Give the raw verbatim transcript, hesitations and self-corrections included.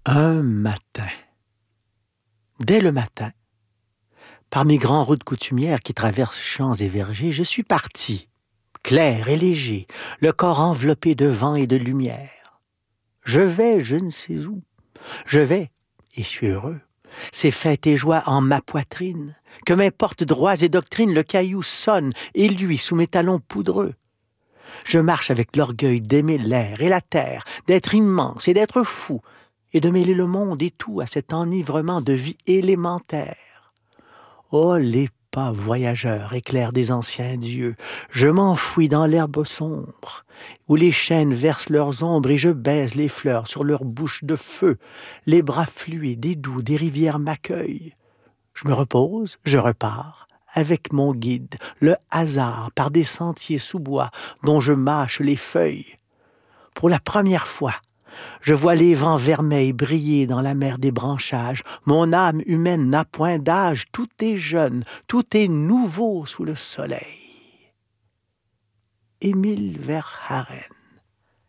Un matin, dès le matin, par mes grands routes coutumières qui traversent champs et vergers, je suis parti, clair et léger, le corps enveloppé de vent et de lumière. Je vais je ne sais où, je vais, et je suis heureux, c'est fête et joie en ma poitrine, que m'importe droits et doctrines, le caillou sonne et lui sous mes talons poudreux. Je marche avec l'orgueil d'aimer l'air et la terre, d'être immense et d'être fou, et de mêler le monde et tout à cet enivrement de vie élémentaire. Oh, les pas voyageurs éclairs des anciens dieux, je m'enfouis dans l'herbe sombre, où les chênes versent leurs ombres et je baise les fleurs sur leurs bouches de feu, les bras fluides et doux des rivières m'accueillent. Je me repose, je repars, avec mon guide, le hasard par des sentiers sous bois dont je mâche les feuilles. Pour la première fois, je vois les vents vermeils briller dans la mer des branchages. Mon âme humaine n'a point d'âge, tout est jeune, tout est nouveau sous le soleil. Émile Verhaeren.